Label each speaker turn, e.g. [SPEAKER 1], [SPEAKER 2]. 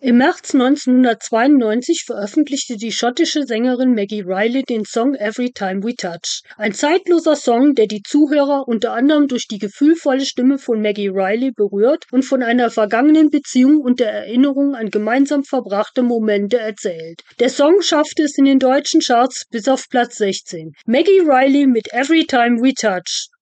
[SPEAKER 1] Im März 1992 veröffentlichte die schottische Sängerin Maggie Reilly den Song Every Time We Touch. Ein zeitloser Song, der die Zuhörer unter anderem durch die gefühlvolle Stimme von Maggie Reilly berührt und von einer vergangenen Beziehung und der Erinnerung an gemeinsam verbrachte Momente erzählt. Der Song schaffte es in den deutschen Charts bis auf Platz 16. Maggie Reilly mit Every Time We Touch.